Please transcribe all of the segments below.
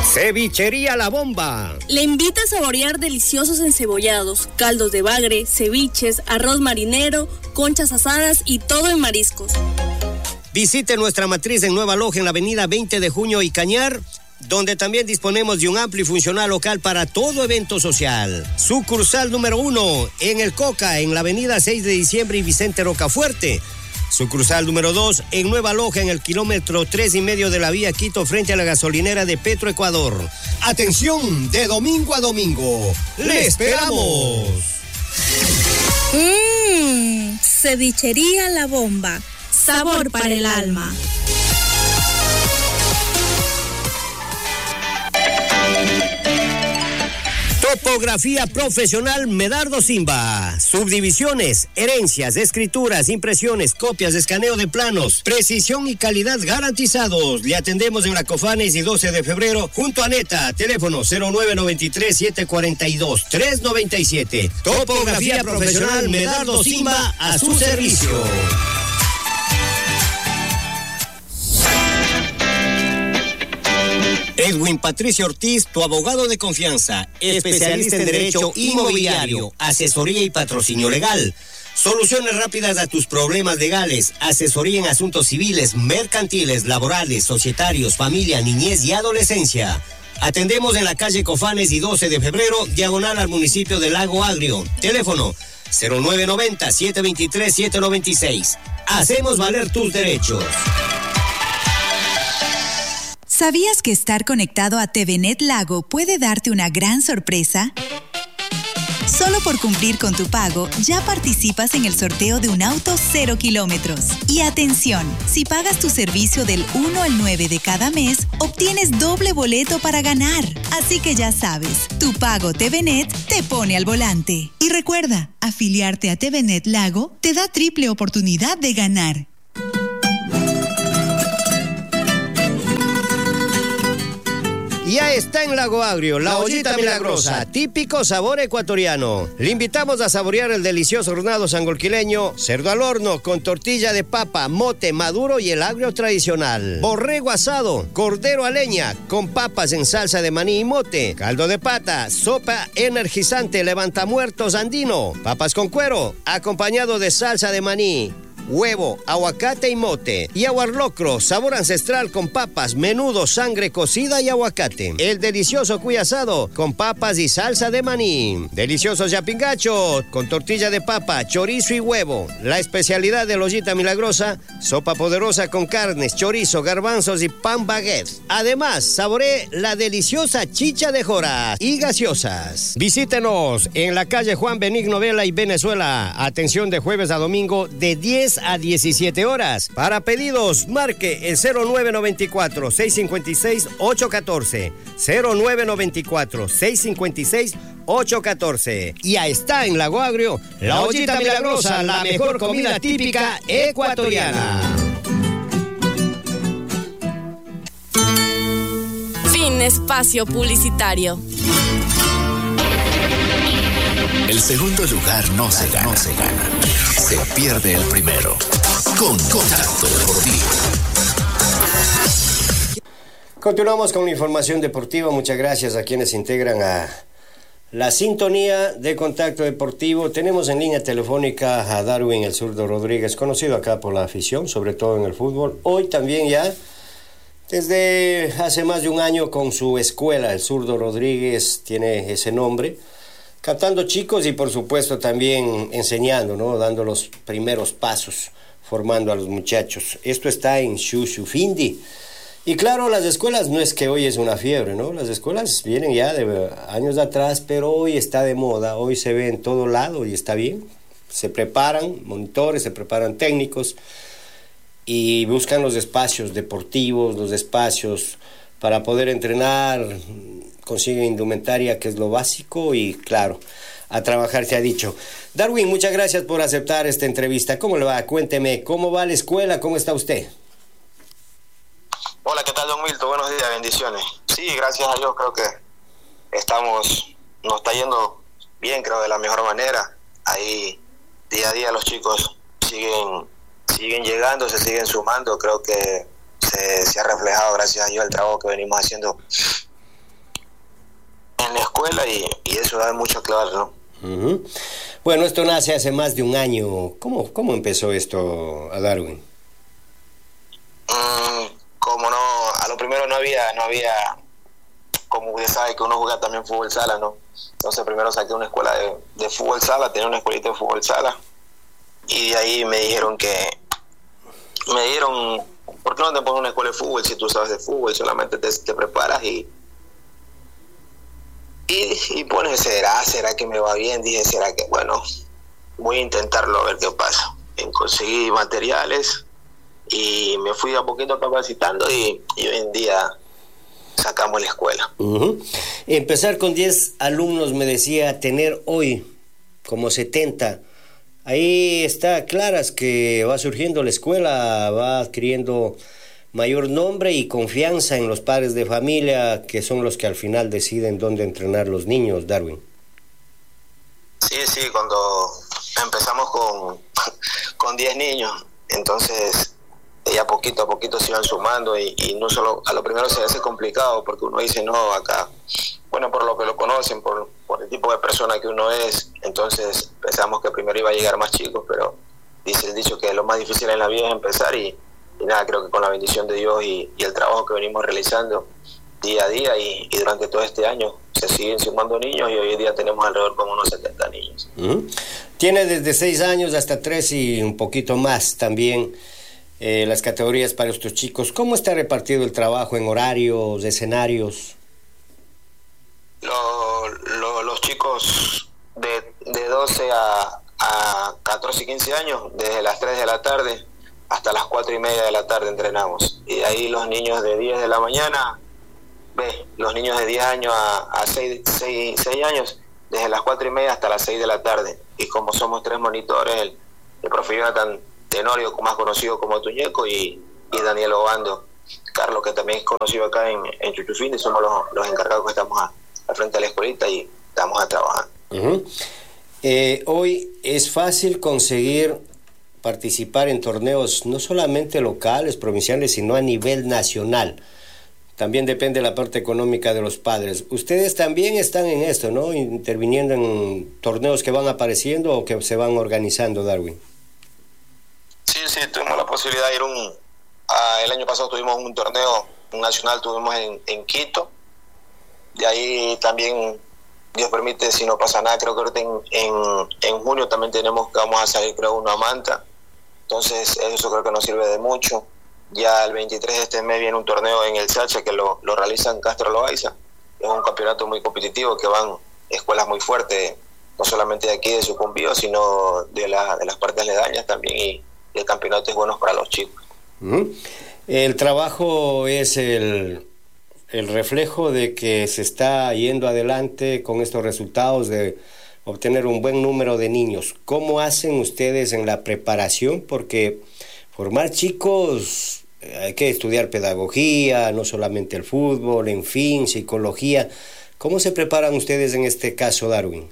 Cevichería La Bomba le invita a saborear deliciosos encebollados, caldos de bagre, ceviches, arroz marinero, conchas asadas y todo en mariscos. Visite nuestra matriz en Nueva Loja en la avenida 20 de Junio y Cañar, donde también disponemos de un amplio y funcional local para todo evento social. Sucursal número 1 en El Coca, en la avenida 6 de diciembre y Vicente Rocafuerte. Sucursal número 2 en Nueva Loja, en el kilómetro 3,5 de la vía Quito, frente a la gasolinera de Petroecuador. Atención, de domingo a domingo, ¡le esperamos! Cevichería La Bomba, sabor para el alma. Topografía profesional Medardo Simba. Subdivisiones, herencias, escrituras, impresiones, copias, escaneo de planos, precisión y calidad garantizados. Le atendemos en la Cofanes y 12 de febrero junto a Neta. Teléfono 0993-742-397. Topografía profesional Medardo Simba, a su servicio. Edwin Patricio Ortiz, tu abogado de confianza, especialista en derecho inmobiliario, asesoría y patrocinio legal. Soluciones rápidas a tus problemas legales, asesoría en asuntos civiles, mercantiles, laborales, societarios, familia, niñez y adolescencia. Atendemos en la calle Cofanes y 12 de febrero, diagonal al municipio de Lago Agrio. Teléfono 0990-723-796. Hacemos valer tus derechos. ¿Sabías que estar conectado a TVNet Lago puede darte una gran sorpresa? Solo por cumplir con tu pago, ya participas en el sorteo de un auto 0 kilómetros. Y atención, si pagas tu servicio del 1 al 9 de cada mes, obtienes doble boleto para ganar. Así que ya sabes, tu pago TVNet te pone al volante. Y recuerda, afiliarte a TVNet Lago te da triple oportunidad de ganar. Ya está en Lago Agrio, la ollita milagrosa, típico sabor ecuatoriano. Le invitamos a saborear el delicioso hornado sangolquileño, cerdo al horno con tortilla de papa, mote maduro y el agrio tradicional. Borrego asado, cordero a leña con papas en salsa de maní y mote, caldo de pata, sopa energizante levantamuertos andino, papas con cuero, acompañado de salsa de maní, huevo, aguacate y mote. Y aguarlocro, sabor ancestral con papas, menudo, sangre cocida y aguacate. El delicioso cuy asado con papas y salsa de maní. Deliciosos yapingachos con tortilla de papa, chorizo y huevo. La especialidad de la ollita milagrosa, sopa poderosa con carnes, chorizo, garbanzos y pan baguette. Además, saboree la deliciosa chicha de jora y gaseosas. Visítenos en la calle Juan Benigno Vela y Venezuela. Atención de jueves a domingo de 10 a 17 horas. Para pedidos, marque el 0994-656-814. 0994-656-814. Y ya está en Lago Agrio, la ollita milagrosa, la mejor comida típica ecuatoriana. Fin espacio publicitario. El segundo lugar no se gana. Se pierde el primero. Contacto Deportivo. Continuamos con la información deportiva. Muchas gracias a quienes integran a la sintonía de Contacto Deportivo. Tenemos en línea telefónica a Darwin El Zurdo Rodríguez, conocido acá por la afición, sobre todo en el fútbol. Hoy también ya, desde hace más de un año, con su escuela, El Zurdo Rodríguez tiene ese nombre, captando chicos y por supuesto también enseñando, ¿no? Dando los primeros pasos, formando a los muchachos. Esto está en Xuxufindi. Y claro, las escuelas no es que hoy es una fiebre, ¿no? Las escuelas vienen ya de años atrás, pero hoy está de moda, hoy se ve en todo lado y está bien. Se preparan monitores, se preparan técnicos y buscan los espacios deportivos, los espacios para poder entrenar, consiguen indumentaria, que es lo básico, y claro, a trabajar se ha dicho. Darwin, muchas gracias por aceptar esta entrevista. ¿Cómo le va? Cuénteme, ¿cómo va la escuela? ¿Cómo está usted? Hola, ¿qué tal, don Milton? Buenos días, bendiciones. Sí, gracias a Dios creo que nos está yendo bien, creo, de la mejor manera. Ahí, día a día, los chicos siguen llegando, se siguen sumando. Creo que se ha reflejado, gracias a Dios, el trabajo que venimos haciendo en la escuela y eso da mucho que hablar, ¿no? Uh-huh. Bueno, esto nace hace más de un año. ¿Cómo empezó esto a Darwin? Como no, a lo primero no había, como usted sabe que uno juega también fútbol sala, ¿no? Entonces primero saqué una escuela de fútbol sala, tenía una escuelita de fútbol sala, y de ahí me dijeron, ¿por qué no te pones una escuela de fútbol si tú sabes de fútbol? Solamente te preparas y pones, ¿será que me va bien? Dije, ¿será que? Bueno, voy a intentarlo a ver qué pasa. Conseguí materiales y me fui a poquito capacitando y hoy en día sacamos la escuela. Uh-huh. Empezar con 10 alumnos, me decía, tener hoy como 70. Ahí está claras que va surgiendo la escuela, va adquiriendo mayor nombre y confianza en los padres de familia, que son los que al final deciden dónde entrenar los niños, Darwin. Sí, cuando empezamos con 10 niños, entonces ya poquito a poquito se iban sumando y no solo, a lo primero se hace complicado porque uno dice, no, acá, bueno, por lo que lo conocen, por el tipo de persona que uno es, entonces pensamos que primero iba a llegar más chicos, pero dice el dicho que lo más difícil en la vida es empezar y nada, creo que con la bendición de Dios y el trabajo que venimos realizando día a día y durante todo este año se siguen sumando niños y hoy en día tenemos alrededor como unos 70 niños. Tiene desde 6 años hasta 3 y un poquito más también las categorías para estos chicos. ¿Cómo está repartido el trabajo en horarios, escenarios? Los chicos de 12 a 14 y 15 años, desde las 3 de la tarde hasta las 4 y media de la tarde entrenamos. Y ahí los niños de 10 de la mañana, los niños de 10 años a 6 años, desde las 4 y media hasta las 6 de la tarde. Y como somos 3 monitores, el profe Jonathan Tenorio, más conocido como Tuñeco, y Daniel Obando, Carlos, que también es conocido acá en Chuchufindi, somos los encargados que estamos al frente de la escuelita y estamos a trabajar. Uh-huh. Hoy es fácil conseguir participar en torneos no solamente locales, provinciales, sino a nivel nacional. También depende de la parte económica de los padres. Ustedes también están en esto, ¿no? Interviniendo en torneos que van apareciendo o que se van organizando, Darwin. Sí, tuvimos la posibilidad de ir el año pasado tuvimos un torneo nacional, tuvimos en Quito. De ahí también, Dios permite, si no pasa nada, creo que ahorita en junio también vamos a salir, creo, uno a Manta. Entonces eso creo que nos sirve de mucho. Ya el 23 de este mes viene un torneo en el Sacha que lo realiza en Castro Loaiza. Es un campeonato muy competitivo que van escuelas muy fuertes, no solamente de aquí de Sucumbío, sino de las partes aledañas también, y el campeonato es bueno para los chicos. Uh-huh. El trabajo es el reflejo de que se está yendo adelante con estos resultados de obtener un buen número de niños. ¿Cómo hacen ustedes en la preparación? Porque formar chicos, hay que estudiar pedagogía, no solamente el fútbol, en fin, psicología. ¿Cómo se preparan ustedes en este caso, Darwin?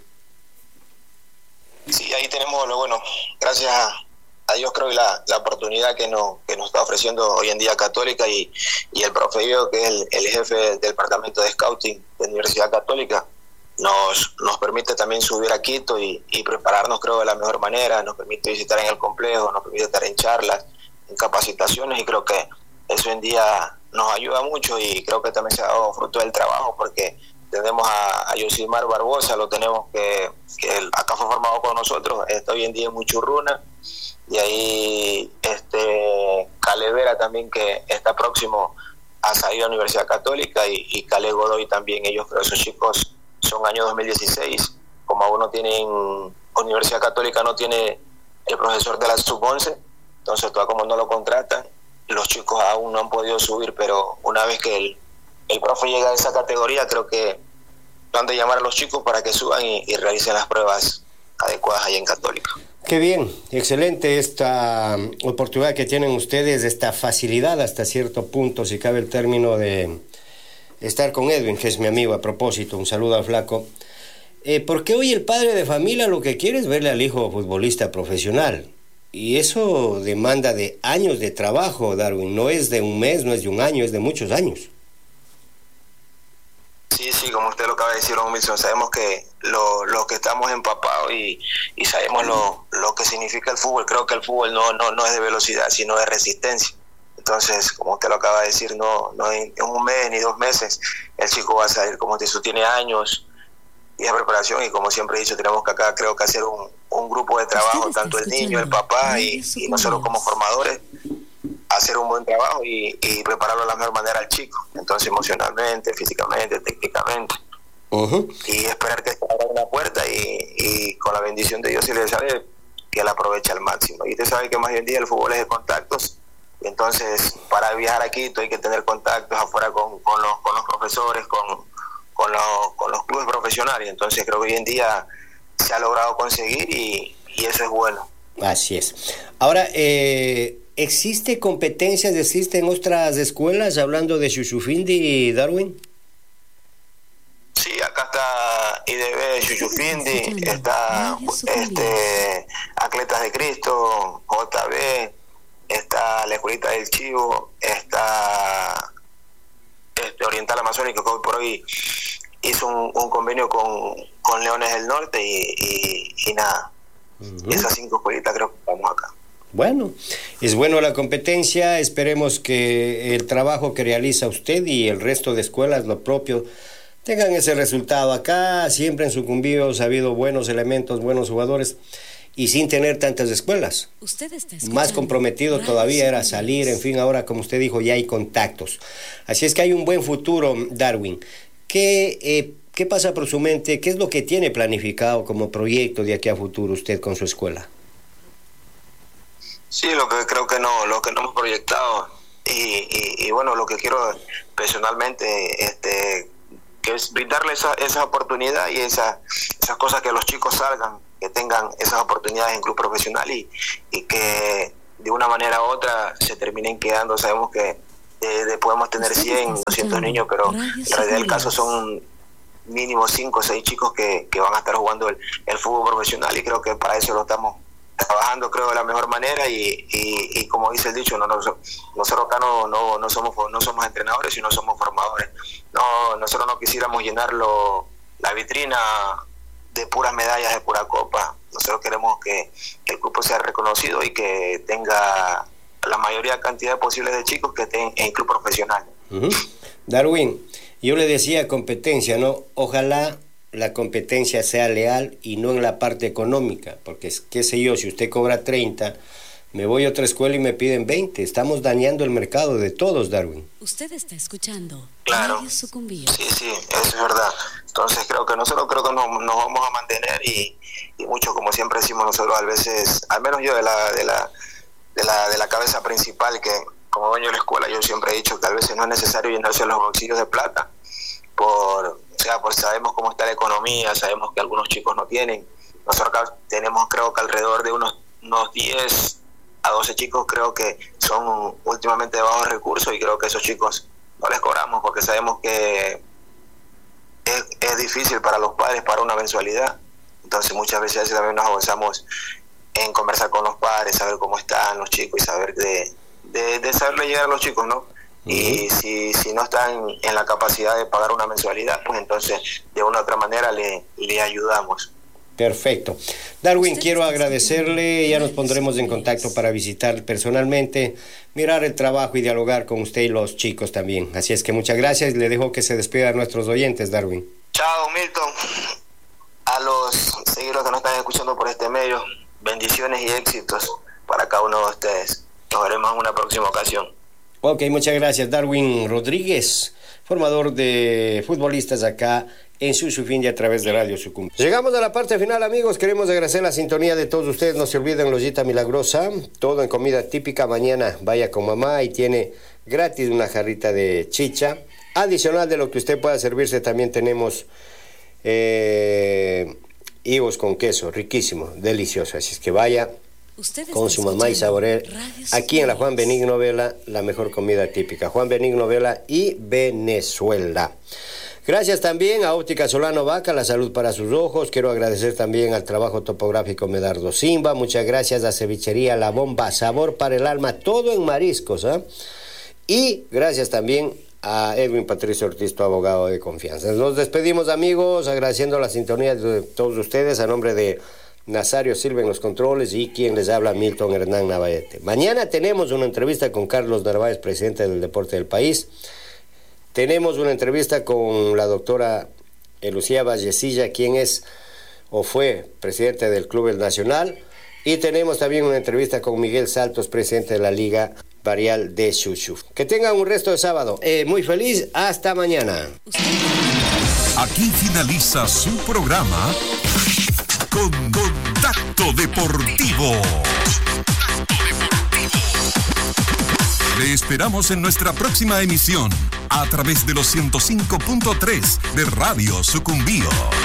Sí, ahí tenemos, bueno, gracias a Dios, creo que la oportunidad que nos está ofreciendo hoy en día Católica y el profe Ivo, que es el jefe del departamento de scouting de la Universidad Católica, nos permite también subir a Quito y prepararnos, creo, de la mejor manera. Nos permite visitar en el complejo, nos permite estar en charlas, en capacitaciones, y creo que eso hoy en día nos ayuda mucho y creo que también se ha dado fruto del trabajo, porque tenemos a Yosimar Barbosa, lo tenemos que acá fue formado con nosotros, está hoy en día en Muchurruna, y ahí Calevera también, que está próximo a salir a la Universidad Católica, y Cale Godoy también. Ellos, pero esos chicos son año 2016, como aún no tienen, Universidad Católica no tiene el profesor de la sub-11, entonces todavía como no lo contratan, los chicos aún no han podido subir, pero una vez que el profe llega a esa categoría, creo que van de llamar a los chicos para que suban y realicen las pruebas adecuadas ahí en Católica. Qué bien, excelente esta oportunidad que tienen ustedes, esta facilidad hasta cierto punto, si cabe el término, de estar con Edwin, que es mi amigo. A propósito, un saludo al flaco. Porque hoy el padre de familia lo que quiere es verle al hijo futbolista profesional, y eso demanda de años de trabajo, Darwin. No es de un mes, no es de un año, es de muchos años. Sí, como usted lo acaba de decir, don Wilson, sabemos que lo que estamos empapados y sabemos lo que significa el fútbol. Creo que el fútbol no es de velocidad, sino de resistencia. Entonces, como usted lo acaba de decir, no en un mes ni 2 meses el chico va a salir. Como usted dice, tiene años y es preparación, y como siempre he dicho, tenemos que acá creo que hacer un grupo de trabajo, tanto el niño, el papá y nosotros como formadores, hacer un buen trabajo y prepararlo de la mejor manera al chico, entonces emocionalmente, físicamente, técnicamente, y esperar que se abra una puerta y con la bendición de Dios, si le sale, que él aproveche al máximo. Y usted sabe que más hoy en día el fútbol es de contactos, entonces para viajar a Quito hay que tener contactos afuera con los profesores, con los clubes profesionales, entonces creo que hoy en día se ha logrado conseguir y eso es bueno. Así es. Ahora, ¿existe competencias, existen otras escuelas, hablando de Chuchufindi, Darwin? Sí, acá está IDB, Chuchufindi, está Atletas de Cristo, JB, está la Escuelita del Chivo, está Oriental Amazónico, que hoy por hoy hizo un convenio con Leones del Norte y nada. Esas 5 escuelitas creo que estamos acá. Bueno, es bueno la competencia, esperemos que el trabajo que realiza usted y el resto de escuelas, lo propio, tengan ese resultado. Acá siempre en Sucumbíos ha habido buenos elementos, buenos jugadores, y sin tener tantas escuelas. Más comprometido todavía era salir, en fin, ahora como usted dijo, ya hay contactos. Así es que hay un buen futuro, Darwin. ¿Qué pasa por su mente? ¿Qué es lo que tiene planificado como proyecto de aquí a futuro usted con su escuela? Sí, lo que no hemos proyectado y bueno, lo que quiero personalmente que es brindarle esa oportunidad y esas cosas, que los chicos salgan, que tengan esas oportunidades en club profesional y que de una manera u otra se terminen quedando. Sabemos que podemos tener 100, 200 niños, pero en realidad el caso son mínimo 5 o 6 chicos que van a estar jugando el fútbol profesional, y creo que para eso lo estamos trabajando, creo, de la mejor manera y como dice el dicho, nosotros acá no somos entrenadores, sino somos formadores. Nosotros no quisiéramos llenar la vitrina de puras medallas, de pura copa. Nosotros queremos que el grupo sea reconocido y que tenga la mayoría cantidad posible de chicos que estén en club profesional. Darwin, yo le decía competencia, ¿no? Ojalá la competencia sea leal y no en la parte económica, porque qué sé yo, si usted cobra 30, me voy a otra escuela y me piden 20, estamos dañando el mercado de todos, Darwin. Usted está escuchando. Claro. Sí, eso es verdad. Entonces creo que nos vamos a mantener y mucho, como siempre decimos nosotros, a veces, al menos yo de la cabeza principal, que como dueño de la escuela yo siempre he dicho que a veces no es necesario llenarse los bolsillos de plata, porque sabemos cómo está la economía, sabemos que algunos chicos no tienen. Nosotros acá tenemos, creo que alrededor de unos 10 a 12 chicos, creo que son últimamente de bajos recursos, y creo que esos chicos no les cobramos porque sabemos que es difícil para los padres pagar una mensualidad. Entonces muchas veces también nos avanzamos en conversar con los padres, saber cómo están los chicos y saber de saberle llegar a los chicos, ¿no? Y si no están en la capacidad de pagar una mensualidad, pues entonces de una u otra manera le ayudamos. Perfecto. Darwin, quiero agradecerle, ya nos pondremos en contacto para visitar personalmente, mirar el trabajo y dialogar con usted y los chicos también. Así es que muchas gracias, le dejo que se despida a nuestros oyentes, Darwin. Chao, Milton. A los seguidores que nos están escuchando por este medio, bendiciones y éxitos para cada uno de ustedes. Nos veremos en una próxima ocasión. Ok, muchas gracias, Darwin Rodríguez, formador de futbolistas acá en Chuchufindi a través de Radio Sucumbíos. Llegamos a la parte final, amigos. Queremos agradecer la sintonía de todos ustedes. No se olviden, la ollita milagrosa, todo en comida típica. Mañana vaya con mamá y tiene gratis una jarrita de chicha. Adicional de lo que usted pueda servirse, también tenemos higos con queso, riquísimo, delicioso. Así es que vaya con su mamá y saborear aquí en la Juan Benigno Vela la mejor comida típica. Juan Benigno Vela y Venezuela. Gracias también a Óptica Solano Vaca, la salud para sus ojos. Quiero agradecer también al trabajo topográfico Medardo Simba. Muchas gracias a Cevichería La Bomba, sabor para el alma, todo en mariscos, ¿eh? Y gracias también a Edwin Patricio Ortiz, tu abogado de confianza. Nos despedimos, amigos, agradeciendo la sintonía de todos ustedes, a nombre de Nazario Silva en los controles y quien les habla, Milton Hernán Navarrete. Mañana tenemos una entrevista con Carlos Narváez, presidente del Deporte del País. Tenemos una entrevista con la doctora Lucía Vallecilla, quien es o fue presidente del Club El Nacional. Y tenemos también una entrevista con Miguel Saltos, presidente de la Liga Barrial de Chuchu. Que tengan un resto de sábado muy feliz. Hasta mañana. Aquí finaliza su programa Contacto Deportivo. Le esperamos en nuestra próxima emisión a través de los 105.3 de Radio Sucumbío.